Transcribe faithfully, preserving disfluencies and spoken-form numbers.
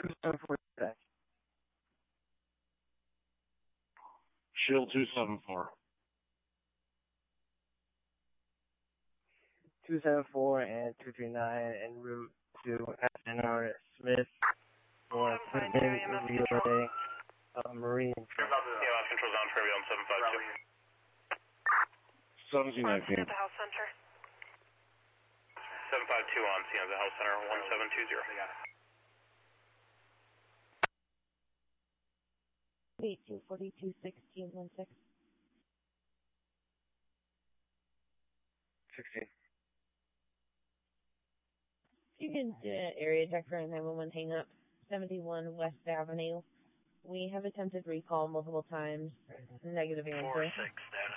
two seven four today. Shield two seven four. two seven four and two three nine en route to S N R Smith for equipment relay uh, Marine. Yeah, control down for on seven five two. seventeen nineteen. At the Health Center. seven five two on scene at the Health Center, one seven two zero. eight two forty-two sixteen one six. sixteen. You can do an area check for a nine one one hang up, seventy-one West Avenue. We have attempted recall multiple times. Negative answer. four six status.